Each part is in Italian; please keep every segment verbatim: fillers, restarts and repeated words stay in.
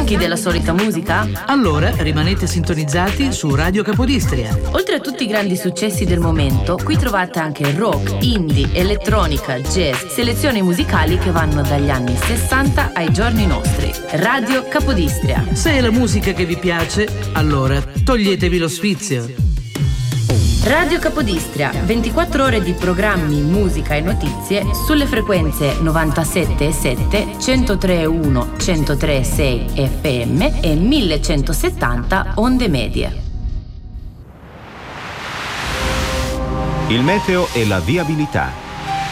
stanchi della solita musica? Allora rimanete sintonizzati su Radio Capodistria. Oltre a tutti i grandi successi del momento, qui trovate anche rock, indie, elettronica, jazz, selezioni musicali che vanno dagli anni sessanta ai giorni nostri. Radio Capodistria. Se è la musica che vi piace, allora toglietevi lo sfizio. Radio Capodistria, ventiquattro ore di programmi, musica e notizie sulle frequenze novantasette virgola sette, centotre virgola uno, centotre virgola sei F M e millecentosettanta onde medie. Il meteo e la viabilità.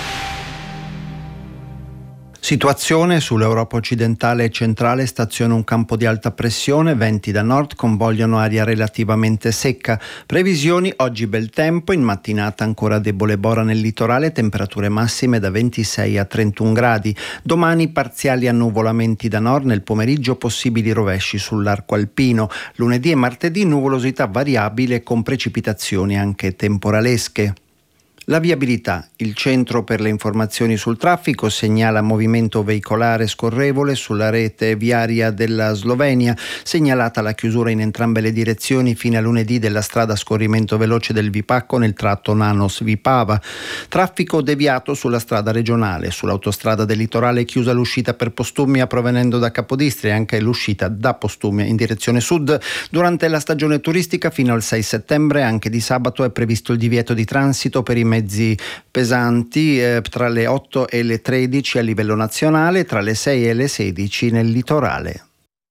Situazione sull'Europa occidentale e centrale, staziona un campo di alta pressione, venti da nord convogliano aria relativamente secca. Previsioni: oggi bel tempo, in mattinata ancora debole bora nel litorale, temperature massime da ventisei a trentuno gradi. Domani parziali annuvolamenti da nord, nel pomeriggio possibili rovesci sull'arco alpino. Lunedì e martedì nuvolosità variabile con precipitazioni anche temporalesche. La viabilità. Il Centro per le informazioni sul traffico segnala movimento veicolare scorrevole sulla rete viaria della Slovenia, segnalata la chiusura in entrambe le direzioni fino a lunedì della strada a scorrimento veloce del Vipacco nel tratto Nanos-Vipava. Traffico deviato sulla strada regionale. Sull'autostrada del litorale chiusa l'uscita per Postumia provenendo da Capodistria e anche l'uscita da Postumia in direzione sud. Durante la stagione turistica fino al sei settembre, anche di sabato, è previsto il divieto di transito per i mezzi pesanti eh, tra le otto e le tredici a livello nazionale, tra le sei e le sedici nel litorale.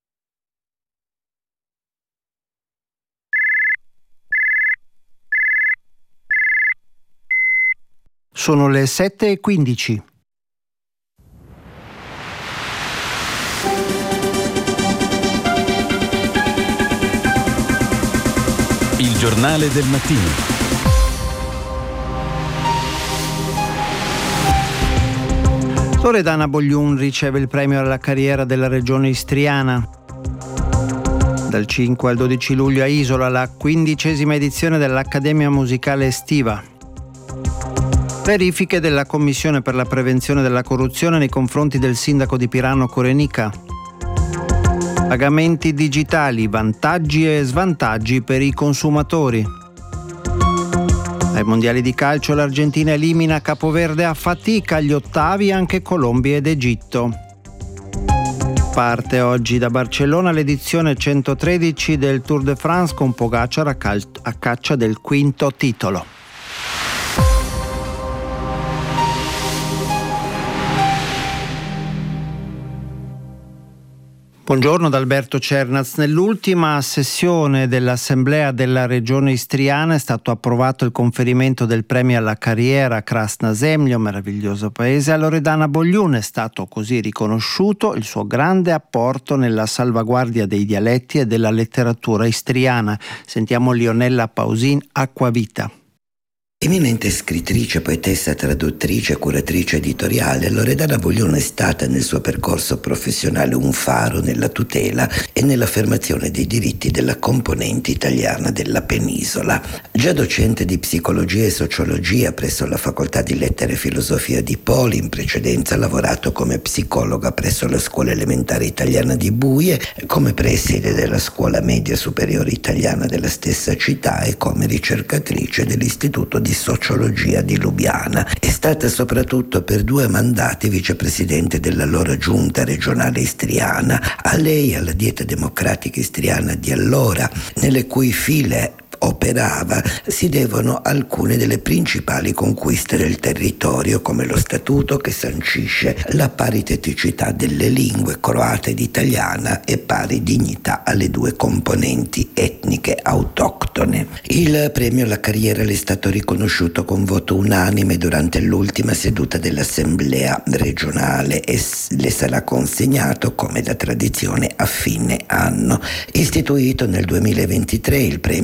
Sono le sette e quindici. Il giornale del mattino. Loredana Bogliun riceve il premio alla carriera della regione istriana. Dal cinque al dodici luglio a Isola la quindicesima edizione dell'Accademia Musicale Estiva. Verifiche della Commissione per la prevenzione della corruzione nei confronti del sindaco di Pirano Corenica. Pagamenti digitali, vantaggi e svantaggi per i consumatori. Ai mondiali di calcio l'Argentina elimina Capoverde a fatica agli ottavi anche Colombia ed Egitto. Parte oggi da Barcellona l'edizione centotredici del Tour de France con Pogacar a, cal- a caccia del quinto titolo. Buongiorno da Alberto Cernaz. Nell'ultima sessione dell'Assemblea della Regione Istriana è stato approvato il conferimento del premio alla carriera Krasna Zemlja, meraviglioso paese. A Loredana Bogliun è stato così riconosciuto il suo grande apporto nella salvaguardia dei dialetti e della letteratura istriana. Sentiamo Lionella Pausin, Acquavita. Eminente scrittrice, poetessa, traduttrice, curatrice editoriale, Loredana Bogliun è stata nel suo percorso professionale un faro nella tutela e nell'affermazione dei diritti della componente italiana della penisola. Già docente di psicologia e sociologia presso la Facoltà di Lettere e Filosofia di Poli, in precedenza ha lavorato come psicologa presso la Scuola Elementare Italiana di Buie, come preside della Scuola Media Superiore Italiana della stessa città e come ricercatrice dell'Istituto di di Sociologia di Lubiana. È stata soprattutto per due mandati vicepresidente dell'allora giunta regionale istriana. A lei, alla Dieta Democratica Istriana di allora, nelle cui file operava, si devono alcune delle principali conquiste del territorio, come lo statuto che sancisce la pariteticità delle lingue croata ed italiana e pari dignità alle due componenti etniche autoctone. Il premio alla carriera le è stato riconosciuto con voto unanime durante l'ultima seduta dell'Assemblea regionale e le sarà consegnato come da tradizione a fine anno. Istituito nel duemilaventitré, il premio Krasna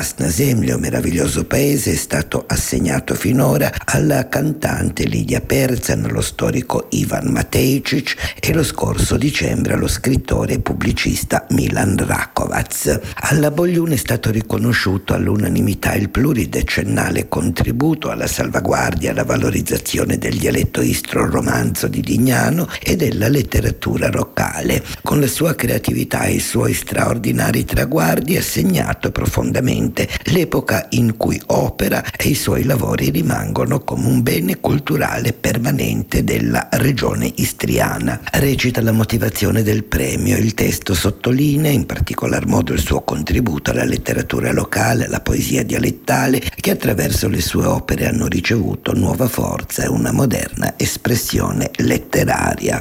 Krasna Zemlja, meraviglioso paese, è stato assegnato finora alla cantante Lidia Perzan, allo storico Ivan Matejcic e lo scorso dicembre allo scrittore e pubblicista Milan Rakovac. Alla Boglione è stato riconosciuto all'unanimità il pluridecennale contributo alla salvaguardia e alla valorizzazione del dialetto istro-romanzo di Dignano e della letteratura locale. Con la sua creatività e i suoi straordinari traguardi ha segnato profondamente l'epoca in cui opera e i suoi lavori rimangono come un bene culturale permanente della regione istriana. Recita la motivazione del premio. Il testo sottolinea in particolar modo il suo contributo alla letteratura locale, alla poesia dialettale, che attraverso le sue opere hanno ricevuto nuova forza e una moderna espressione letteraria.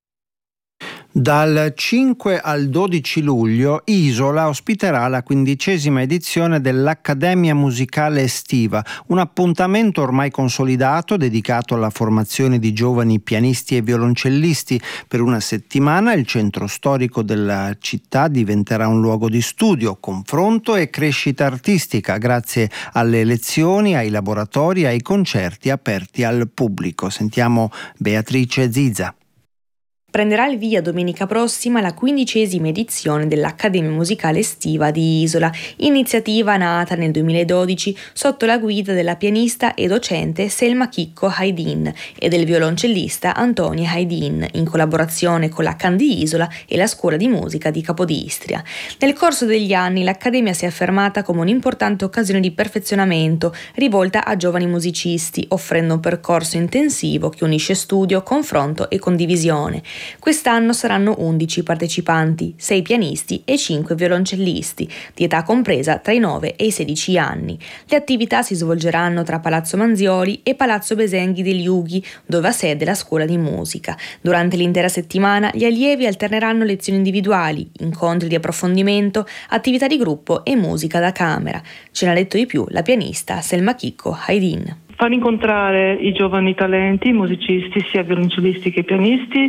Dal cinque al dodici luglio Isola ospiterà la quindicesima edizione dell'Accademia Musicale Estiva, un appuntamento ormai consolidato dedicato alla formazione di giovani pianisti e violoncellisti. Per una settimana il centro storico della città diventerà un luogo di studio, confronto e crescita artistica grazie alle lezioni, ai laboratori e ai concerti aperti al pubblico. Sentiamo Beatrice Ziza. Prenderà il via domenica prossima la quindicesima edizione dell'Accademia Musicale Estiva di Isola, iniziativa nata nel duemiladodici sotto la guida della pianista e docente Selma Chicco Haydin e del violoncellista Antonia Haydin, in collaborazione con la Can di Isola e la Scuola di Musica di Capodistria. Nel corso degli anni l'Accademia si è affermata come un'importante occasione di perfezionamento rivolta a giovani musicisti, offrendo un percorso intensivo che unisce studio, confronto e condivisione. Quest'anno saranno undici partecipanti, sei pianisti e cinque violoncellisti, di età compresa tra i nove e i sedici anni. Le attività si svolgeranno tra Palazzo Manzioli e Palazzo Besenghi degli Ughi, dove ha sede la Scuola di Musica. Durante l'intera settimana gli allievi alterneranno lezioni individuali, incontri di approfondimento, attività di gruppo e musica da camera. Ce n'ha detto di più la pianista Selma Chicco Haydin. Far incontrare i giovani talenti, musicisti, sia violoncellisti che pianisti,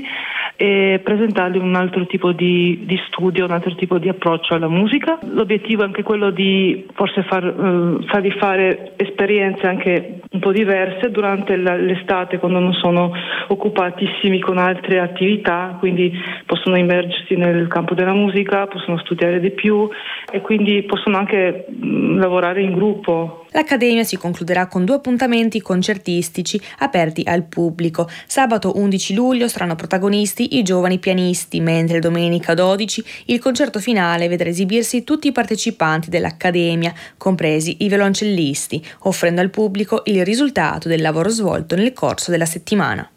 e presentargli un altro tipo di, di studio, un altro tipo di approccio alla musica. L'obiettivo è anche quello di forse far, uh, fargli fare esperienze anche un po' diverse durante la, l'estate, quando non sono occupatissimi con altre attività, quindi possono immergersi nel campo della musica, possono studiare di più e quindi possono anche mh, lavorare in gruppo. L'Accademia si concluderà con due appuntamenti concertistici aperti al pubblico. Sabato undici luglio saranno protagonisti i giovani pianisti, mentre domenica dodici il concerto finale vedrà esibirsi tutti i partecipanti dell'Accademia, compresi i violoncellisti, offrendo al pubblico il risultato del lavoro svolto nel corso della settimana.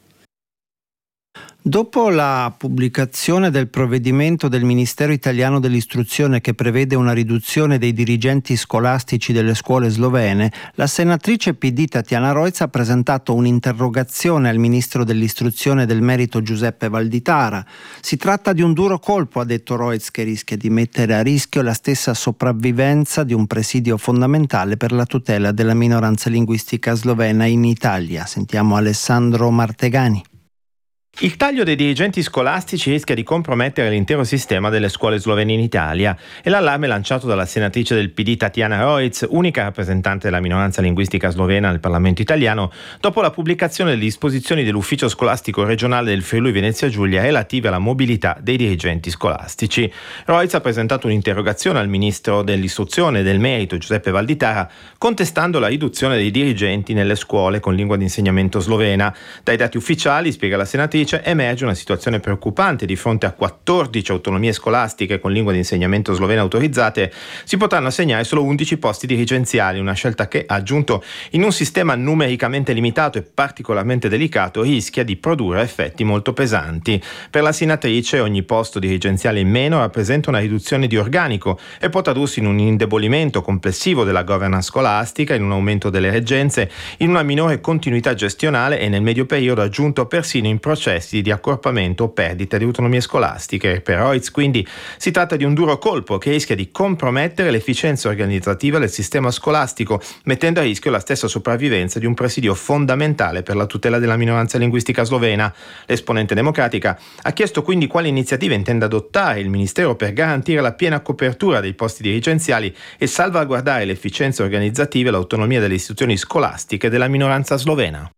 Dopo la pubblicazione del provvedimento del Ministero Italiano dell'Istruzione che prevede una riduzione dei dirigenti scolastici delle scuole slovene, la senatrice P D Tatiana Rojc ha presentato un'interrogazione al Ministro dell'Istruzione e del Merito Giuseppe Valditara. Si tratta di un duro colpo, ha detto Rojc, che rischia di mettere a rischio la stessa sopravvivenza di un presidio fondamentale per la tutela della minoranza linguistica slovena in Italia. Sentiamo Alessandro Martegani. Il taglio dei dirigenti scolastici rischia di compromettere l'intero sistema delle scuole slovene in Italia e l'allarme lanciato dalla senatrice del P D Tatiana Rojc, unica rappresentante della minoranza linguistica slovena nel Parlamento italiano, dopo la pubblicazione delle disposizioni dell'Ufficio Scolastico Regionale del Friuli Venezia Giulia relative alla mobilità dei dirigenti scolastici. Rojc ha presentato un'interrogazione al Ministro dell'Istruzione e del Merito Giuseppe Valditara contestando la riduzione dei dirigenti nelle scuole con lingua di insegnamento slovena. Dai dati ufficiali, spiega la senatrice, emerge una situazione preoccupante. Di fronte a quattordici autonomie scolastiche con lingua di insegnamento slovena autorizzate, si potranno assegnare solo undici posti dirigenziali, una scelta che, aggiunto in un sistema numericamente limitato e particolarmente delicato, rischia di produrre effetti molto pesanti. Per la senatrice ogni posto dirigenziale in meno rappresenta una riduzione di organico e può tradursi in un indebolimento complessivo della governance scolastica, in un aumento delle reggenze, in una minore continuità gestionale e nel medio periodo aggiunto persino in processi processi di accorpamento o perdita di autonomie scolastiche. Per Reutz, quindi, si tratta di un duro colpo che rischia di compromettere l'efficienza organizzativa del sistema scolastico, mettendo a rischio la stessa sopravvivenza di un presidio fondamentale per la tutela della minoranza linguistica slovena. L'esponente democratica ha chiesto quindi quali iniziative intenda adottare il Ministero per garantire la piena copertura dei posti dirigenziali e salvaguardare l'efficienza organizzativa e l'autonomia delle istituzioni scolastiche della minoranza slovena.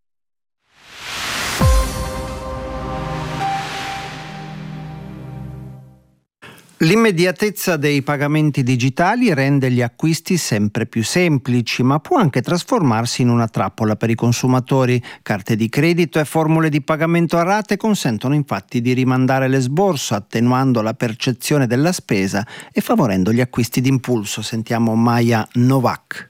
L'immediatezza dei pagamenti digitali rende gli acquisti sempre più semplici, ma può anche trasformarsi in una trappola per i consumatori. Carte di credito e formule di pagamento a rate consentono infatti di rimandare l'esborso, attenuando la percezione della spesa e favorendo gli acquisti d'impulso. Sentiamo Maja Novak.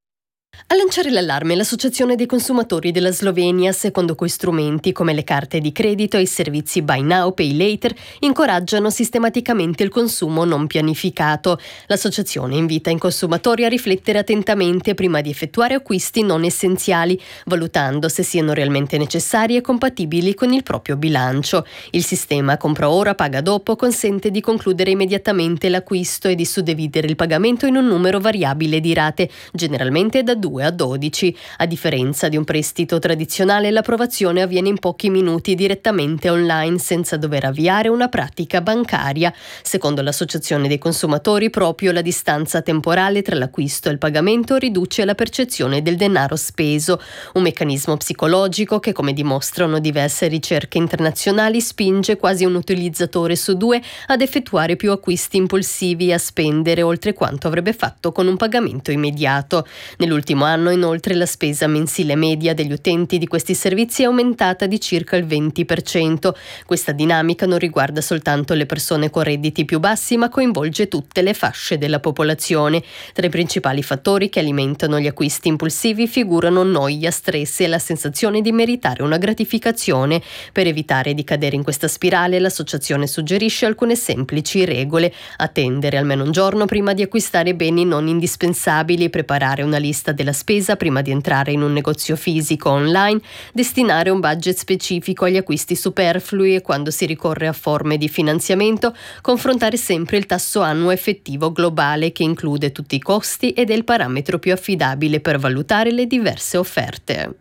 A lanciare l'allarme l'Associazione dei consumatori della Slovenia, secondo cui strumenti come le carte di credito e i servizi Buy Now, Pay Later incoraggiano sistematicamente il consumo non pianificato. L'associazione invita i consumatori a riflettere attentamente prima di effettuare acquisti non essenziali, valutando se siano realmente necessari e compatibili con il proprio bilancio. Il sistema compra ora, paga dopo consente di concludere immediatamente l'acquisto e di suddividere il pagamento in un numero variabile di rate, generalmente da due a dodici. A differenza di un prestito tradizionale, l'approvazione avviene in pochi minuti direttamente online senza dover avviare una pratica bancaria. Secondo l'Associazione dei consumatori, proprio la distanza temporale tra l'acquisto e il pagamento riduce la percezione del denaro speso, un meccanismo psicologico che, come dimostrano diverse ricerche internazionali, spinge quasi un utilizzatore su due ad effettuare più acquisti impulsivi e a spendere oltre quanto avrebbe fatto con un pagamento immediato. Nell'ultimo anno, inoltre, la spesa mensile media degli utenti di questi servizi è aumentata di circa il venti per cento. Questa dinamica non riguarda soltanto le persone con redditi più bassi, ma coinvolge tutte le fasce della popolazione. Tra i principali fattori che alimentano gli acquisti impulsivi figurano noia, stress e la sensazione di meritare una gratificazione. Per evitare di cadere in questa spirale, l'associazione suggerisce alcune semplici regole: attendere almeno un giorno prima di acquistare beni non indispensabili, preparare una lista della spesa prima di entrare in un negozio fisico o online, destinare un budget specifico agli acquisti superflui e, quando si ricorre a forme di finanziamento, confrontare sempre il tasso annuo effettivo globale, che include tutti i costi ed è il parametro più affidabile per valutare le diverse offerte.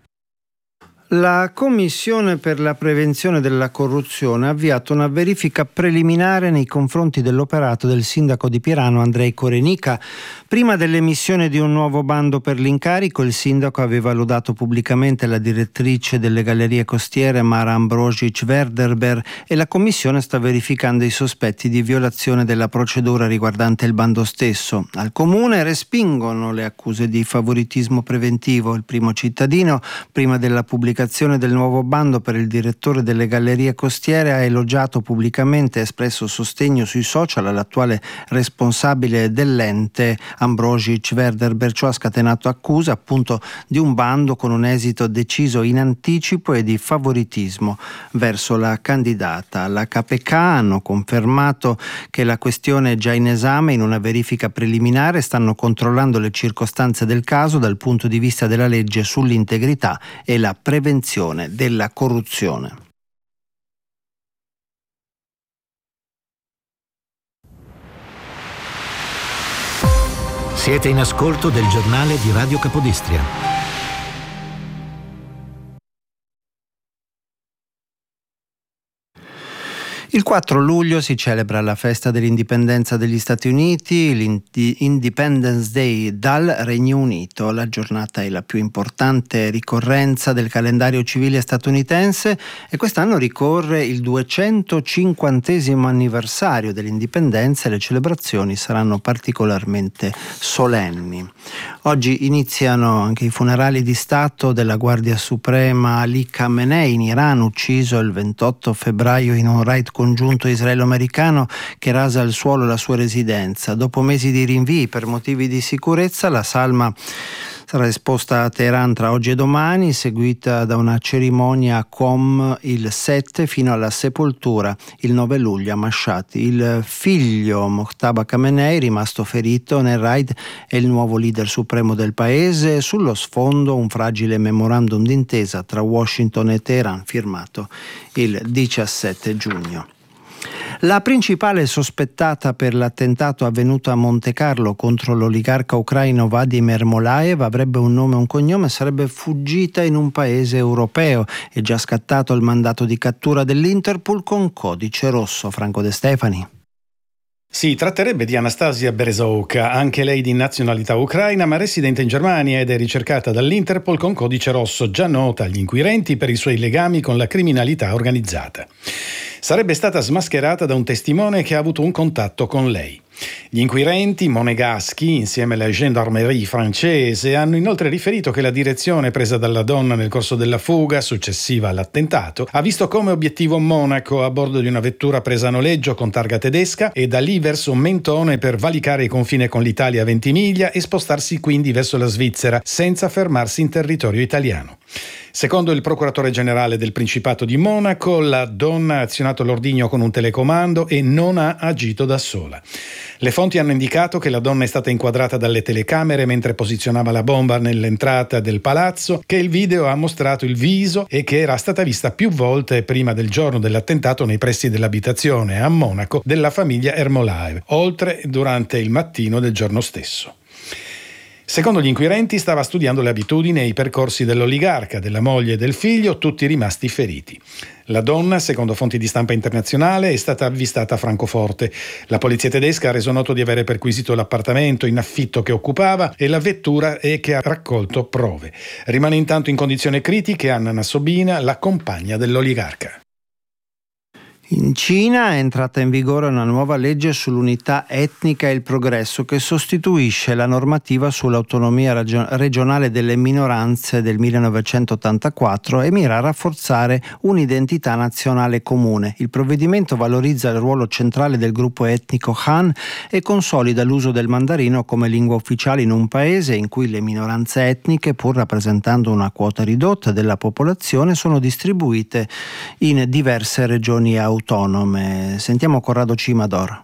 La Commissione per la prevenzione della corruzione ha avviato una verifica preliminare nei confronti dell'operato del sindaco di Pirano Andrej Korenica. Prima dell'emissione di un nuovo bando per l'incarico, il sindaco aveva lodato pubblicamente la direttrice delle gallerie costiere Mara Ambrožić-Verderber e la Commissione sta verificando i sospetti di violazione della procedura riguardante il bando stesso. Al Comune respingono le accuse di favoritismo preventivo. Il primo cittadino, prima della pubblicazione del nuovo bando per il direttore delle gallerie costiere, ha elogiato pubblicamente e espresso sostegno sui social all'attuale responsabile dell'ente Ambrožić-Verderber. Ciò ha scatenato accuse appunto di un bando con un esito deciso in anticipo e di favoritismo verso la candidata. La K P K hanno confermato che la questione è già in esame in una verifica preliminare, stanno controllando le circostanze del caso dal punto di vista della legge sull'integrità e la prevenzione della corruzione. Siete in ascolto del giornale di Radio Capodistria. Il quattro luglio si celebra la festa dell'indipendenza degli Stati Uniti, l'Independence Day dal Regno Unito. La giornata è la più importante ricorrenza del calendario civile statunitense e quest'anno ricorre il duecentocinquantesimo anniversario dell'indipendenza e le celebrazioni saranno particolarmente solenni. Oggi iniziano anche i funerali di Stato della Guardia Suprema Ali Khamenei in Iran, ucciso il ventotto febbraio in un raid congiunto israelo-americano che rasa al suolo la sua residenza. Dopo mesi di rinvii per motivi di sicurezza, la salma Sarà esposta a Teheran tra oggi e domani, seguita da una cerimonia a Qom il sette fino alla sepoltura il nove luglio a Mashhad. Il figlio Mojtaba Khamenei, rimasto ferito nel raid, è il nuovo leader supremo del paese. Sullo sfondo un fragile memorandum d'intesa tra Washington e Teheran firmato il diciassette giugno. La principale sospettata per l'attentato avvenuto a Montecarlo contro l'oligarca ucraino Vadim Ermolaev avrebbe un nome e un cognome, sarebbe fuggita in un paese europeo. È già scattato il mandato di cattura dell'Interpol con codice rosso. Franco De Stefani. Si tratterebbe di Anastasia Berezovka, anche lei di nazionalità ucraina ma residente in Germania, ed è ricercata dall'Interpol con codice rosso, già nota agli inquirenti per i suoi legami con la criminalità organizzata. Sarebbe stata smascherata da un testimone che ha avuto un contatto con lei. Gli inquirenti monegaschi, insieme alla gendarmerie francese, hanno inoltre riferito che la direzione presa dalla donna nel corso della fuga successiva all'attentato ha visto come obiettivo Monaco a bordo di una vettura presa a noleggio con targa tedesca e da lì verso Mentone per valicare il confine con l'Italia a Ventimiglia e spostarsi quindi verso la Svizzera senza fermarsi in territorio italiano. Secondo il procuratore generale del Principato di Monaco, la donna ha azionato l'ordigno con un telecomando e non ha agito da sola. Le fonti hanno indicato che la donna è stata inquadrata dalle telecamere mentre posizionava la bomba nell'entrata del palazzo, che il video ha mostrato il viso e che era stata vista più volte prima del giorno dell'attentato nei pressi dell'abitazione a Monaco della famiglia Ermolaev, oltre durante il mattino del giorno stesso. Secondo gli inquirenti stava studiando le abitudini e i percorsi dell'oligarca, della moglie e del figlio, tutti rimasti feriti. La donna, secondo fonti di stampa internazionale, è stata avvistata a Francoforte. La polizia tedesca ha reso noto di avere perquisito l'appartamento in affitto che occupava e la vettura e che ha raccolto prove. Rimane intanto in condizione critiche Anna Nassobina, la compagna dell'oligarca. In Cina è entrata in vigore una nuova legge sull'unità etnica e il progresso che sostituisce la normativa sull'autonomia ragio- regionale delle minoranze del millenovecentottantaquattro e mira a rafforzare un'identità nazionale comune. Il provvedimento valorizza il ruolo centrale del gruppo etnico Han e consolida l'uso del mandarino come lingua ufficiale in un paese in cui le minoranze etniche, pur rappresentando una quota ridotta della popolazione, sono distribuite in diverse regioni autonome. autonome. Sentiamo Corrado Cimador.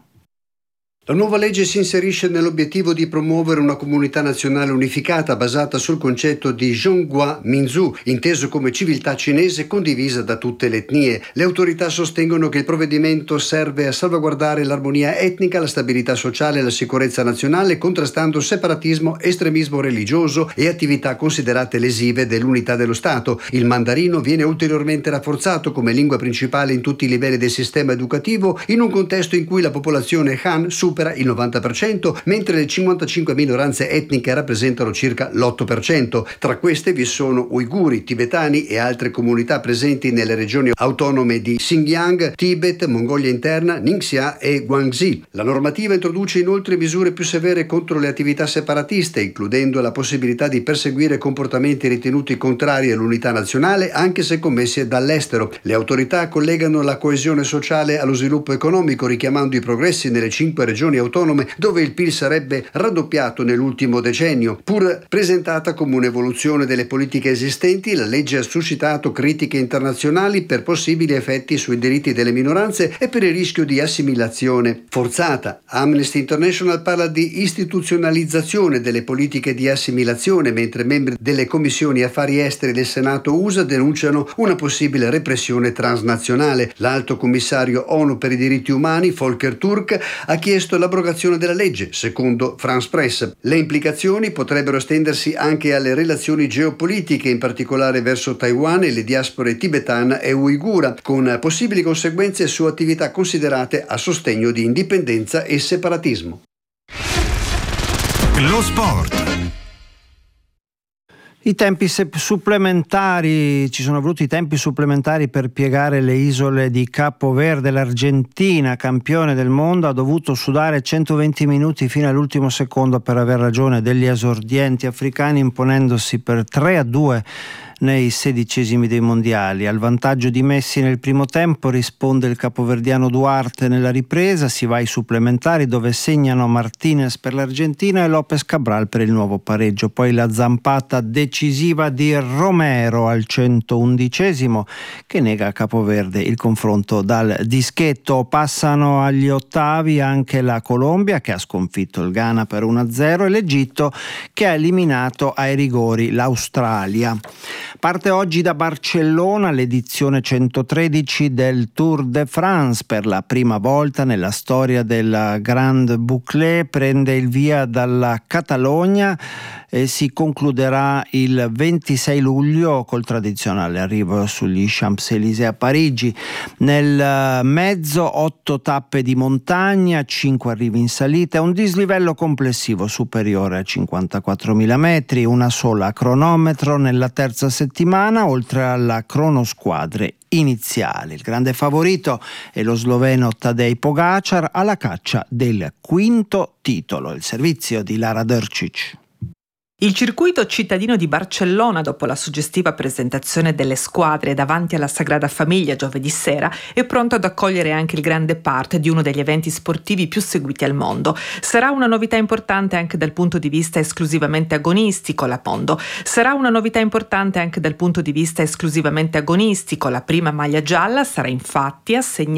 La nuova legge si inserisce nell'obiettivo di promuovere una comunità nazionale unificata basata sul concetto di Zhonghua Minzu, inteso come civiltà cinese condivisa da tutte le etnie. Le autorità sostengono che il provvedimento serve a salvaguardare l'armonia etnica, la stabilità sociale e la sicurezza nazionale, contrastando separatismo, estremismo religioso e attività considerate lesive dell'unità dello Stato. Il mandarino viene ulteriormente rafforzato come lingua principale in tutti i livelli del sistema educativo, in un contesto in cui la popolazione Han supera il novanta per cento, mentre le cinquantacinque minoranze etniche rappresentano circa l'otto per cento. Tra queste vi sono uiguri, tibetani e altre comunità presenti nelle regioni autonome di Xinjiang, Tibet, Mongolia Interna, Ningxia e Guangxi. La normativa introduce inoltre misure più severe contro le attività separatiste, includendo la possibilità di perseguire comportamenti ritenuti contrari all'unità nazionale, anche se commessi dall'estero. Le autorità collegano la coesione sociale allo sviluppo economico, richiamando i progressi nelle cinque regioni autonome dove il P I L sarebbe raddoppiato nell'ultimo decennio. Pur presentata come un'evoluzione delle politiche esistenti, la legge ha suscitato critiche internazionali per possibili effetti sui diritti delle minoranze e per il rischio di assimilazione forzata. Amnesty International parla di istituzionalizzazione delle politiche di assimilazione, mentre membri delle commissioni affari esteri del Senato U S A denunciano una possibile repressione transnazionale. L'alto commissario ONU per i diritti umani, Volker Turk, ha chiesto l'abrogazione della legge. Secondo France Press, le implicazioni potrebbero estendersi anche alle relazioni geopolitiche, in particolare verso Taiwan e le diaspore tibetana e uigura, con possibili conseguenze su attività considerate a sostegno di indipendenza e separatismo. Lo sport. I tempi supplementari, ci sono voluti tempi supplementari per piegare le isole di Capo Verde. L'Argentina, campione del mondo, ha dovuto sudare centoventi minuti fino all'ultimo secondo per aver ragione degli esordienti africani, imponendosi per tre a due nei sedicesimi dei mondiali. Al vantaggio di Messi nel primo tempo risponde il capoverdiano Duarte nella ripresa, si va ai supplementari dove segnano Martinez per l'Argentina e Lopez Cabral per il nuovo pareggio. Poi la zampata decisiva di Romero al centoundicesimo che nega a Capoverde il confronto dal dischetto. Passano agli ottavi anche la Colombia che ha sconfitto il Ghana per uno a zero e l'Egitto che ha eliminato ai rigori l'Australia. Parte oggi da Barcellona l'edizione centotredici del Tour de France. Per la prima volta nella storia della Grande Boucle prende il via dalla Catalogna e si concluderà il ventisei luglio col tradizionale arrivo sugli Champs-Élysées a Parigi. Nel mezzo otto tappe di montagna, cinque arrivi in salita e un dislivello complessivo superiore a cinquantaquattromila metri, una sola a cronometro nella terza settimana, oltre alla cronosquadre iniziale. Il grande favorito è lo sloveno Tadej Pogačar alla caccia del quinto titolo. Il servizio di Lara Drčić. Il circuito cittadino di Barcellona, dopo la suggestiva presentazione delle squadre davanti alla Sagrada Famiglia giovedì sera, è pronto ad accogliere anche il grande part di uno degli eventi sportivi più seguiti al mondo. Sarà una novità importante anche dal punto di vista esclusivamente agonistico la Mondo. Sarà una novità importante anche dal punto di vista esclusivamente agonistico. La prima maglia gialla sarà infatti assegnata